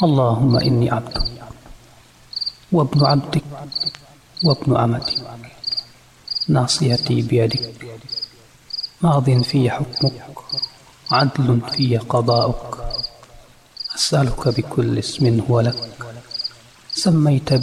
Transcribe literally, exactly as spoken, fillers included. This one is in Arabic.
اللهم إني عبدك وابن عبدك وابن أمتك، ناصيتي بيدك، ماض في حكمك، عدل في قضاؤك. أسألك بكل اسم هو لك سميت